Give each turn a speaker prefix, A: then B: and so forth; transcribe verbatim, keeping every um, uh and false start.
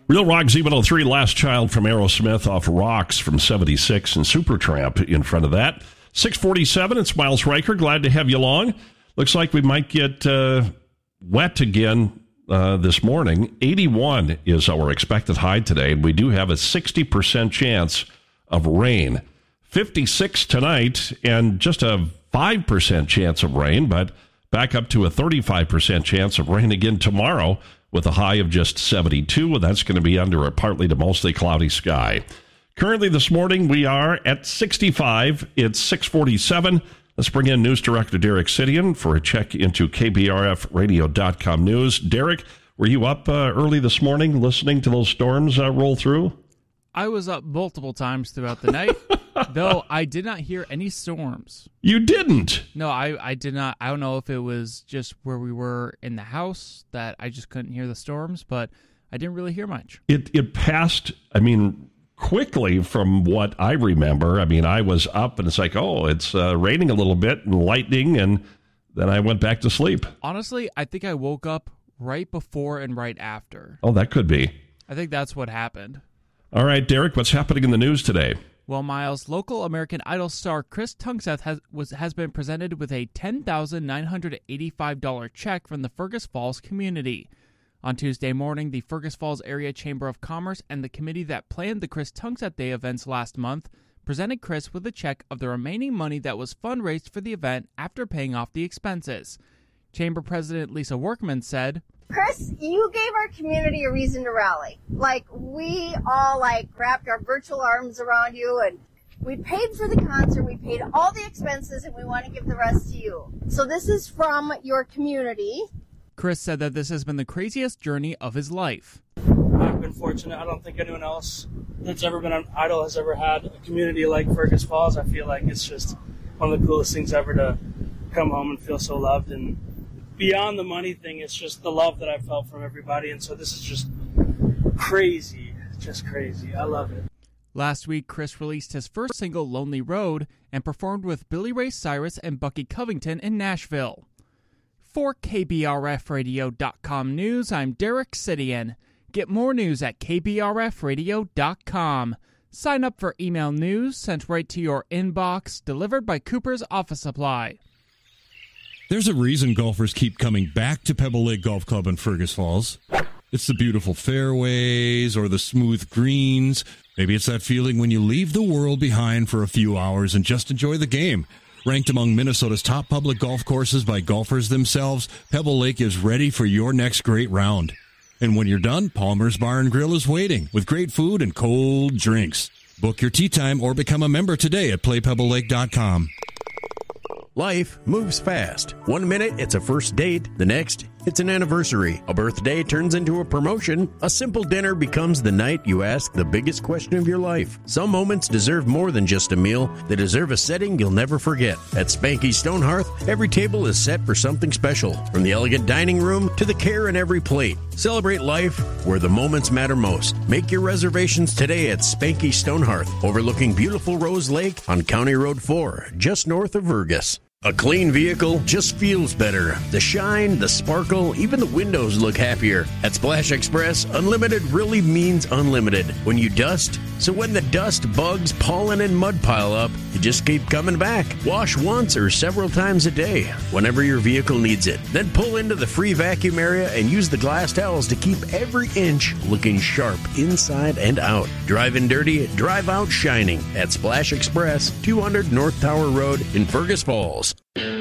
A: Real Rock Z one oh three, Last Child from Aerosmith off Rocks from seventy-six, and Supertramp in front of that. six forty-seven, it's Miles Riker. Glad to have you along. Looks like we might get uh, wet again uh, this morning. eighty-one is our expected high today. We do have a sixty percent chance of rain. fifty-six tonight, and just a five percent chance of rain, but back up to a thirty-five percent chance of rain again tomorrow, with a high of just seventy-two, and that's going to be under a partly to mostly cloudy sky. Currently this morning, we are at sixty-five. It's six forty-seven. Let's bring in News Director Derek Sidian for a check into K B R F radio dot com news. Derek, were you up uh, early this morning listening to those storms uh, roll through?
B: I was up multiple times throughout the night, though I did not hear any storms.
A: You didn't?
B: No, I, I did not. I don't know if it was just where we were in the house that I just couldn't hear the storms, but I didn't really hear much.
A: It it passed, I mean, quickly from what I remember. I mean, I was up and it's like, oh, it's uh, raining a little bit and lightning, and then I went back to sleep.
B: Honestly, I think I woke up right before and right after.
A: Oh, that could be.
B: I think that's what happened.
A: All right, Derek, what's happening in the news today?
B: Well, Miles, local American Idol star Chris Tungseth has was has been presented with a ten thousand nine hundred eighty-five dollars check from the Fergus Falls community. On Tuesday morning, the Fergus Falls Area Chamber of Commerce and the committee that planned the Chris Tungseth Day events last month presented Chris with a check of the remaining money that was fundraised for the event after paying off the expenses. Chamber President Lisa Workman said,
C: Chris, you gave our community a reason to rally. Like, we all, like, wrapped our virtual arms around you, and we paid for the concert, we paid all the expenses, and we want to give the rest to you. So this is from your community.
B: Chris said that this has been the craziest journey of his life.
D: I've been fortunate. I don't think anyone else that's ever been on Idol has ever had a community like Fergus Falls. I feel like it's just one of the coolest things ever to come home and feel so loved, and beyond the money thing, it's just the love that I felt from everybody, and so this is just crazy, just crazy. I love it.
B: Last week, Chris released his first single, Lonely Road, and performed with Billy Ray Cyrus and Bucky Covington in Nashville. For K B R F radio dot com news, I'm Derek Sidian. Get more news at K B R F radio dot com. Sign up for email news sent right to your inbox, delivered by Cooper's Office Supply.
E: There's a reason golfers keep coming back to Pebble Lake Golf Club in Fergus Falls. It's the beautiful fairways or the smooth greens. Maybe it's that feeling when you leave the world behind for a few hours and just enjoy the game. Ranked among Minnesota's top public golf courses by golfers themselves, Pebble Lake is ready for your next great round. And when you're done, Palmer's Bar and Grill is waiting with great food and cold drinks. Book your tee time or become a member today at play pebble lake dot com.
F: Life moves fast. One minute, it's a first date. The next, it's an anniversary. A birthday turns into a promotion. A simple dinner becomes the night you ask the biggest question of your life. Some moments deserve more than just a meal. They deserve a setting you'll never forget. At Spanky Stone Hearth, every table is set for something special. From the elegant dining room to the care in every plate. Celebrate life where the moments matter most. Make your reservations today at Spanky Stone Hearth, overlooking beautiful Rose Lake on County Road four, just north of Fergus. A clean vehicle just feels better. The shine, the sparkle, even the windows look happier. At Splash Express, unlimited really means unlimited when you dust. So when the dust, bugs, pollen, and mud pile up, you just keep coming back. Wash once or several times a day, whenever your vehicle needs it. Then pull into the free vacuum area and use the glass towels to keep every inch looking sharp inside and out. Drive in dirty, drive out shining at Splash Express, two hundred North Tower Road in Fergus Falls.